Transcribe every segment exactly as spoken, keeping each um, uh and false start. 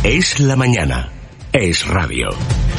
Es la mañana. Es radio.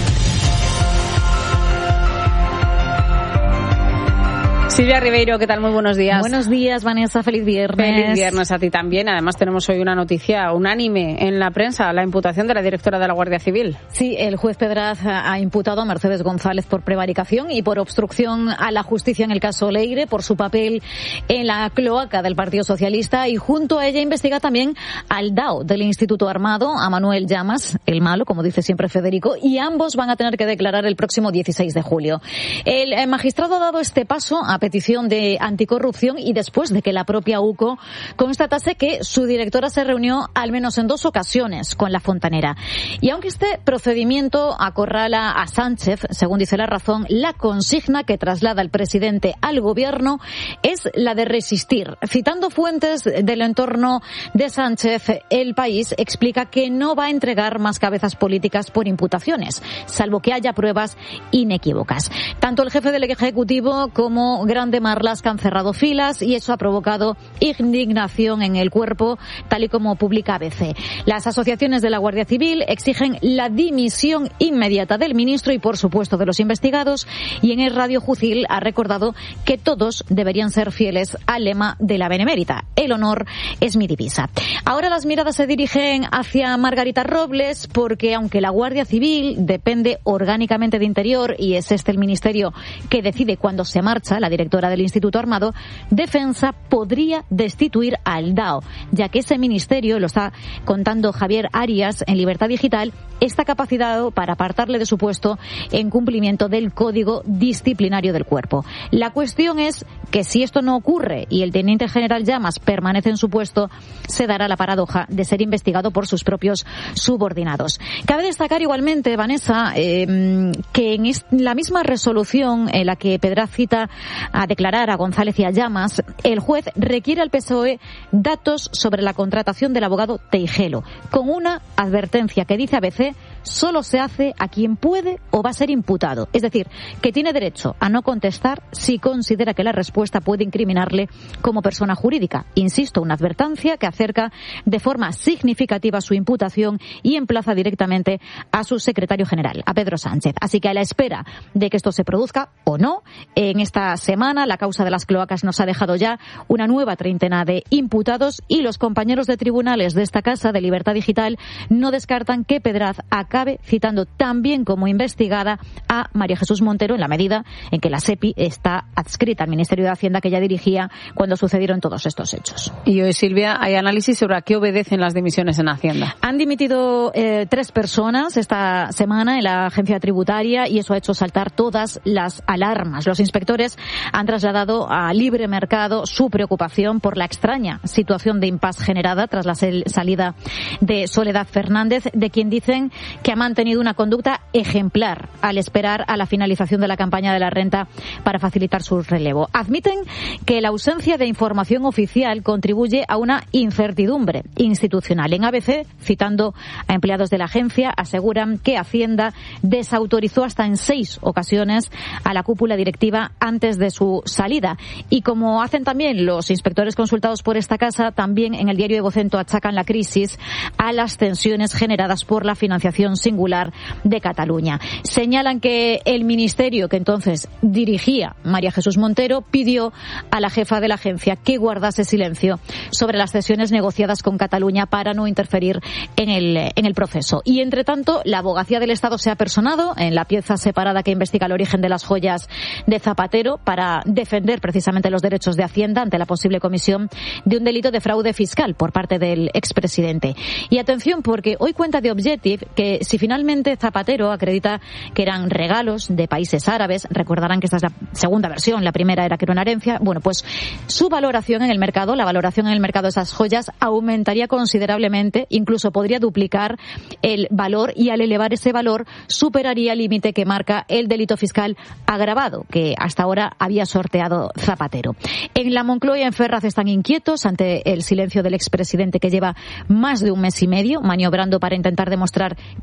Silvia Ribeiro, ¿qué tal? Muy buenos días. Buenos días, Vanessa. Feliz viernes. Feliz viernes a ti también. Además, tenemos hoy una noticia unánime en la prensa, la imputación de la directora de la Guardia Civil. Sí, el juez Pedraz ha imputado a Mercedes González por prevaricación y por obstrucción a la justicia en el caso Leire, por su papel en la cloaca del Partido Socialista, y junto a ella investiga también al D A O del Instituto Armado, a Manuel Llamas, el malo, como dice siempre Federico, y ambos van a tener que declarar el próximo dieciséis de julio. El magistrado ha dado este paso a petición de anticorrupción y después de que la propia U C O constatase que su directora se reunió al menos en dos ocasiones con la fontanera. Y aunque este procedimiento acorrala a Sánchez, según dice La Razón, la consigna que traslada el presidente al gobierno es la de resistir. Citando fuentes del entorno de Sánchez, El País explica que no va a entregar más cabezas políticas por imputaciones, salvo que haya pruebas inequívocas. Tanto el jefe del Ejecutivo como Grande Marlaska han cerrado filas y eso ha provocado indignación en el cuerpo, tal y como publica A B C. Las asociaciones de la Guardia Civil exigen la dimisión inmediata del ministro y, por supuesto, de los investigados, y en el Radio Jucil ha recordado que todos deberían ser fieles al lema de la Benemérita: el honor es mi divisa. Ahora las miradas se dirigen hacia Margarita Robles, porque aunque la Guardia Civil depende orgánicamente de Interior y es este el ministerio que decide cuándo se marcha la directora del Instituto Armado, Defensa podría destituir al D A O, ya que ese ministerio, lo está contando Javier Arias en Libertad Digital, está capacitado para apartarle de su puesto en cumplimiento del Código Disciplinario del Cuerpo. La cuestión es que si esto no ocurre y el teniente general Llamas permanece en su puesto, se dará la paradoja de ser investigado por sus propios subordinados. Cabe destacar igualmente, Vanessa, eh, que en la misma resolución en la que Pedraz cita a declarar a González y a Llamas, el juez requiere al P S O E datos sobre la contratación del abogado Teijelo, con una advertencia que dice A B C: solo se hace a quien puede o va a ser imputado. Es decir, que tiene derecho a no contestar si considera que la respuesta puede incriminarle como persona jurídica. Insisto, una advertencia que acerca de forma significativa su imputación y emplaza directamente a su secretario general, a Pedro Sánchez. Así que a la espera de que esto se produzca o no, en esta semana la causa de las cloacas nos ha dejado ya una nueva treintena de imputados y los compañeros de tribunales de esta casa de Libertad Digital no descartan que Pedraz acabe citando también como investigada a María Jesús Montero, en la medida en que la SEPI está adscrita al Ministerio de Hacienda que ella dirigía cuando sucedieron todos estos hechos. Y hoy, Silvia, hay análisis sobre a qué obedecen las dimisiones en Hacienda. Han dimitido eh, tres personas esta semana en la agencia tributaria y eso ha hecho saltar todas las alarmas. Los inspectores han trasladado a Libre Mercado su preocupación por la extraña situación de impasse generada tras la salida de Soledad Fernández, de quien dicen que ha mantenido una conducta ejemplar al esperar a la finalización de la campaña de la renta para facilitar su relevo. Admiten que la ausencia de información oficial contribuye a una incertidumbre institucional. En A B C, citando a empleados de la agencia, aseguran que Hacienda desautorizó hasta en seis ocasiones a la cúpula directiva antes de su salida. Y como hacen también los inspectores consultados por esta casa, también en el diario Evocento achacan la crisis a las tensiones generadas por la financiación singular de Cataluña. Señalan que el ministerio que entonces dirigía María Jesús Montero pidió a la jefa de la agencia que guardase silencio sobre las cesiones negociadas con Cataluña para no interferir en el, en el proceso. Y, entre tanto, la Abogacía del Estado se ha personado en la pieza separada que investiga el origen de las joyas de Zapatero para defender precisamente los derechos de Hacienda ante la posible comisión de un delito de fraude fiscal por parte del expresidente. Y atención, porque hoy cuenta The Objective que si finalmente Zapatero acredita que eran regalos de países árabes, recordarán que esta es la segunda versión, la primera era que era una herencia, bueno, pues su valoración en el mercado, la valoración en el mercado de esas joyas aumentaría considerablemente, incluso podría duplicar el valor y al elevar ese valor superaría el límite que marca el delito fiscal agravado que hasta ahora había sorteado Zapatero. En la Moncloa y en Ferraz están inquietos ante el silencio del expresidente que lleva más de un mes y medio maniobrando para intentar demostrar que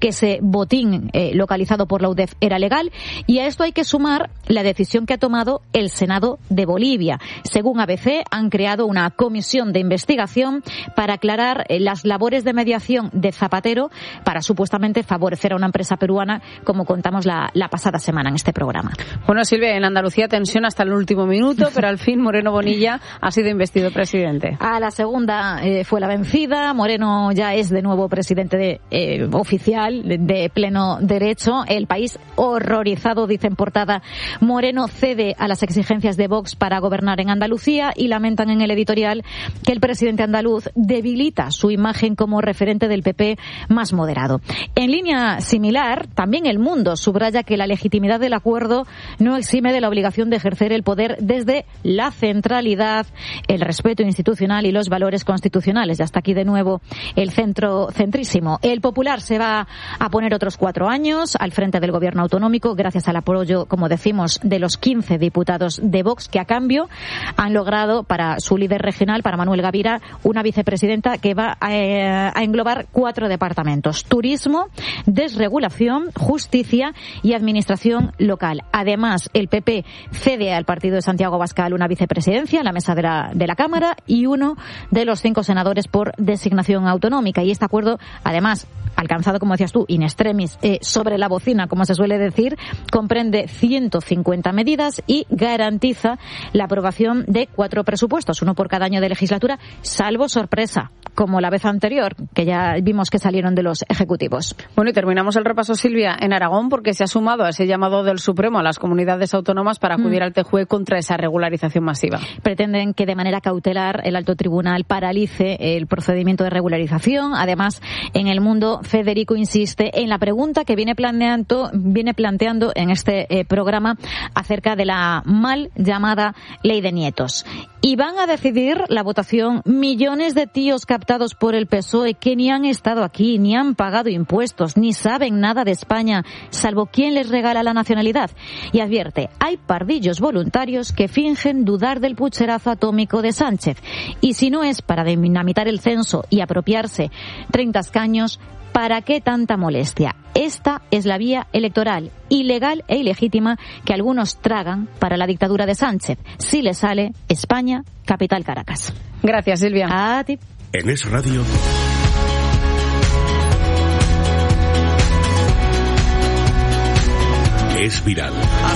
que ese botín eh, localizado por la U D E F era legal, y a esto hay que sumar la decisión que ha tomado el Senado de Bolivia. Según A B C, han creado una comisión de investigación para aclarar eh, las labores de mediación de Zapatero para supuestamente favorecer a una empresa peruana, como contamos la, la pasada semana en este programa. Bueno, Silvia, en Andalucía tensión hasta el último minuto, pero al fin Moreno Bonilla ha sido investido presidente. A la segunda eh, fue la vencida. Moreno ya es de nuevo presidente de, eh, oficial de, de pleno derecho. El país horrorizado, dice en portada. Moreno cede a las exigencias de Vox para gobernar en Andalucía y lamentan en el editorial que el presidente andaluz debilita su imagen como referente del P P más moderado. En línea similar, también El Mundo subraya que la legitimidad del acuerdo no exime de la obligación de ejercer el poder desde la centralidad, el respeto institucional y los valores constitucionales. Ya está aquí de nuevo el centro centrísimo. El Popular se va a poner otros cuatro años al frente del gobierno autonómico gracias al apoyo, como decimos, de los quince diputados de Vox, que a cambio han logrado para su líder regional, para Manuel Gavira, una vicepresidenta que va a, eh, a englobar cuatro departamentos: turismo, desregulación, justicia y administración local. Además, el P P cede al partido de Santiago Abascal una vicepresidencia en la mesa de la, de la Cámara y uno de los cinco senadores por designación autonómica. Y este acuerdo, además, alcanzado, como decías tú, in extremis, eh, sobre la bocina, como se suele decir, comprende ciento cincuenta medidas y garantiza la aprobación de cuatro presupuestos, uno por cada año de legislatura, salvo sorpresa, como la vez anterior, que ya vimos que salieron de los ejecutivos. Bueno, y terminamos el repaso, Silvia, en Aragón, porque se ha sumado a ese llamado del Supremo a las comunidades autónomas para acudir mm. al T J U E contra esa regularización masiva. Pretenden que de manera cautelar el alto tribunal paralice el procedimiento de regularización. Además, en El Mundo, Federico insiste en la pregunta que viene planteando, viene planteando en este eh, programa acerca de la mal llamada ley de nietos. Y van a decidir la votación millones de tíos captados por el P S O E que ni han estado aquí, ni han pagado impuestos, ni saben nada de España, salvo quién les regala la nacionalidad. Y advierte, hay pardillos voluntarios que fingen dudar del pucherazo atómico de Sánchez. Y si no es para dinamitar el censo y apropiarse treinta escaños, ¿para qué tanta molestia? Esta es la vía electoral, ilegal e ilegítima, que algunos tragan para la dictadura de Sánchez. Si le sale, España, capital Caracas. Gracias, Silvia. A ti. En Es Radio. Es viral.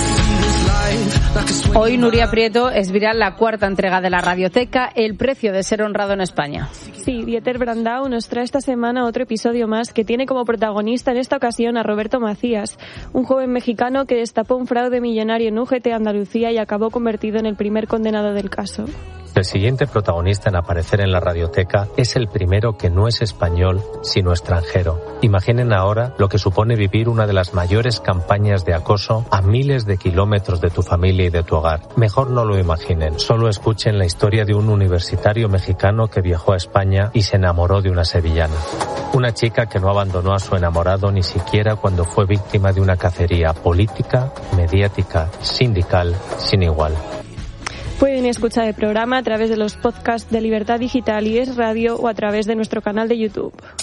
Hoy, Nuria Prieto, es viral la cuarta entrega de la Radioteca, El precio de ser honrado en España. Sí, Dieter Brandau nos trae esta semana otro episodio más que tiene como protagonista en esta ocasión a Roberto Macías, un joven mexicano que destapó un fraude millonario en U G T Andalucía y acabó convertido en el primer condenado del caso. El siguiente protagonista en aparecer en la Radioteca es el primero que no es español, sino extranjero. Imaginen ahora lo que supone vivir una de las mayores campañas de acoso a miles de kilómetros de tu familia y de tu hogar. Mejor no lo imaginen, solo escuchen la historia de un universitario mexicano que viajó a España y se enamoró de una sevillana. Una chica que no abandonó a su enamorado ni siquiera cuando fue víctima de una cacería política, mediática, sindical, sin igual. Pueden escuchar el programa a través de los podcasts de Libertad Digital y Es Radio o a través de nuestro canal de YouTube.